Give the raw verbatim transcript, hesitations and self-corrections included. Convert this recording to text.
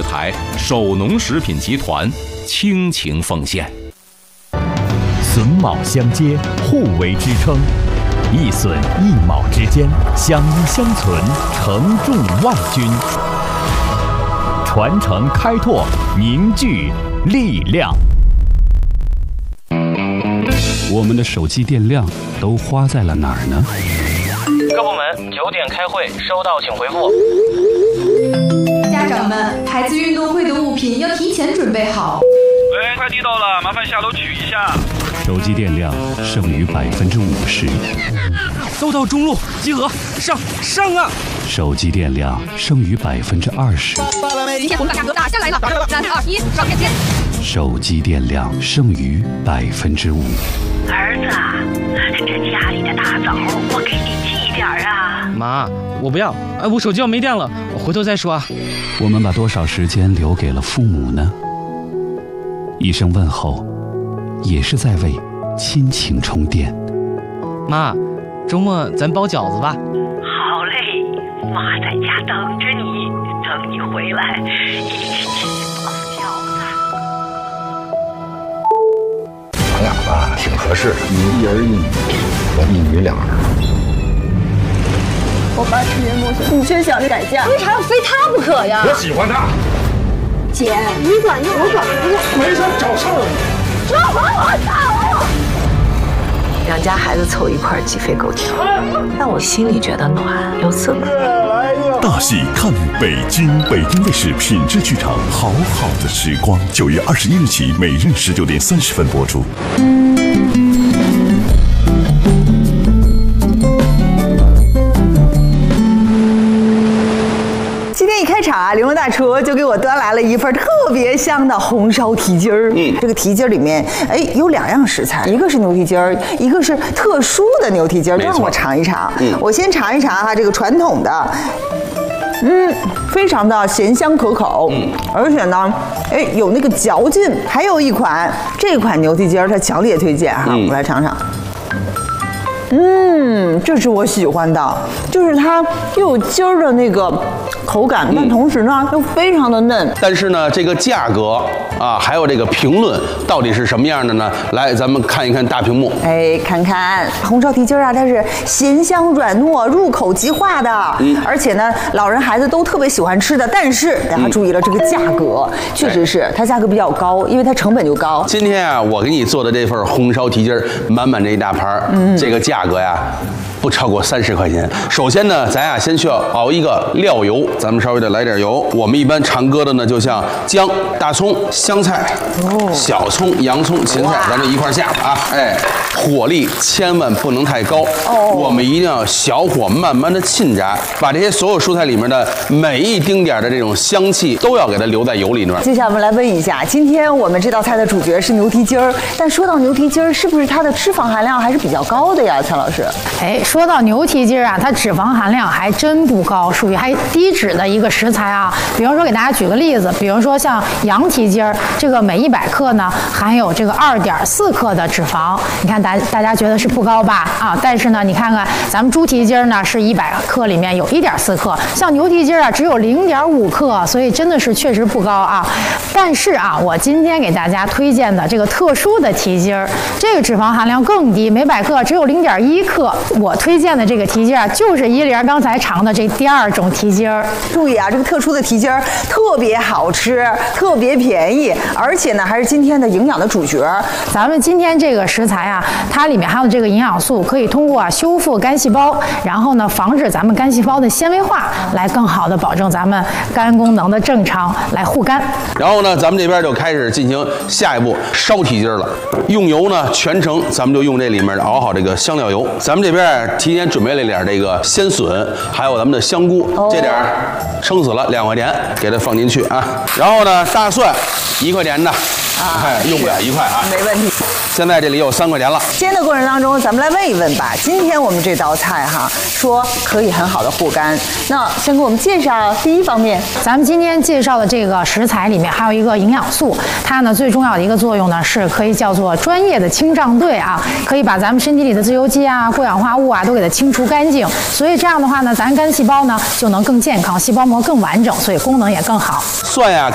台首农食品集团倾情奉献。 榫卯相接，互为支撑，一榫一卯之间相依相存，承重万钧。传承开拓，凝聚力量。 我们的手机电量都花在了哪儿呢？ 各部门九点开会，收到请回复。 家长们，孩子运动会的物品要提前准备好。 喂，快递到了，麻烦下楼取一下。 手机电量剩余百分之五十。 搜到中路，集合，上上啊！ 手机电量剩余百分之二十。 今天我们把价格打下来了，三二一，上链接。 手机电量剩余百分之五。 儿子，这家里的大枣我给你寄点啊。 妈，我不要，哎，我手机要没电了，我回头再说啊。 我们把多少时间留给了父母呢？一声问候，也是在为亲情充电。 妈，周末咱包饺子吧。 好嘞，妈在家等着你，等你回来一起包饺子。 咱俩吧挺合适，你一儿一女，我一女两儿。 我爸吃年过岁，你却想着改嫁，为啥要非他不可呀？ 我喜欢他。 姐，你管用，我管不用。 没事找事儿。 说还我打我！ 两家孩子凑一块儿鸡飞狗跳，但我心里觉得暖又刺耳。 大戏看北京，北京卫视品质剧场，好好的时光，九月二十一日起，每日十九点三十分播出。 今天一开场啊，玲珑大厨就给我端来了一份特别香的红烧蹄筋儿。嗯，这个蹄筋儿里面，哎，有两样食材，一个是牛蹄筋儿，一个是特殊的牛蹄筋儿，让我尝一尝。嗯，我先尝一尝哈，这个传统的，嗯，非常的咸香可口，嗯，而且呢，哎，有那个嚼劲。还有一款，这款牛蹄筋儿，它强烈推荐哈，嗯、我来尝尝。嗯，这是我喜欢的，就是它又有筋儿的那个口感，但同时呢又非常的嫩。 但是呢，这个价格啊，还有这个评论到底是什么样的呢？来，咱们看一看大屏幕。 哎，看看红烧蹄筋啊，它是咸香软糯，入口即化的，嗯，而且呢，老人孩子都特别喜欢吃的。但是大家注意了，这个价格确实是它价格比较高，因为它成本就高。 今天啊，我给你做的这份红烧蹄筋儿，满满这一大盘，嗯，这个价格呀，不超过三十块钱。首先呢，咱呀先需要熬一个料油，咱们稍微的来点油。我们一般常搁的呢，就像姜、大葱、香菜、哦、小葱、洋葱、芹菜，咱这一块下啊。哎，火力千万不能太高，哦，我们一定要小火慢慢的沁炸，把这些所有蔬菜里面的每一丁点的这种香气都要给它留在油里面。 接下来我们来问一下，今天我们这道菜的主角是牛蹄筋儿，但说到牛蹄筋儿，是不是它的脂肪含量还是比较高的呀，蔡老师？ 哎，说到牛蹄筋啊，它脂肪含量还真不高，属于还低脂的一个食材啊。比方说，给大家举个例子，比如说像羊蹄筋儿，这个每一百克呢含有这个二点四克的脂肪。你看大大家觉得是不高吧？啊，但是呢，你看看咱们猪蹄筋儿呢是一百克里面有一点四克，像牛蹄筋儿啊只有零点五克，所以真的是确实不高啊。但是啊，我今天给大家推荐的这个特殊的蹄筋儿，这个脂肪含量更低，每百克只有零点一克。我推荐的这个蹄筋啊，就是依莲刚才尝的这第二种蹄筋儿。 注意啊，这个特殊的蹄筋儿特别好吃，特别便宜，而且呢还是今天的营养的主角。 咱们今天这个食材啊，它里面含有这个营养素，可以通过啊修复肝细胞，然后呢防止咱们肝细胞的纤维化，来更好的保证咱们肝功能的正常，来护肝。 然后呢，咱们这边就开始进行下一步烧蹄筋了。用油呢，全程咱们就用这里面熬好这个香料油。咱们这边提前准备了点这个鲜笋，还有咱们的香菇，哦、这点撑死了两块钱，给它放进去啊。然后呢，大蒜一块钱的，啊，哎、用不了一块啊， 没问题。 现在这里有三块钱了。 今天的过程当中，咱们来问一问吧。今天我们这道菜哈，说可以很好的护肝。那先给我们介绍第一方面， 咱们今天介绍的这个食材里面还有一个营养素，它呢最重要的一个作用呢是可以叫做专业的清胀队啊，可以把咱们身体里的自由基啊、过氧化物啊都给它清除干净。所以这样的话呢，咱肝细胞呢就能更健康，细胞膜更完整，所以功能也更好。 蒜呀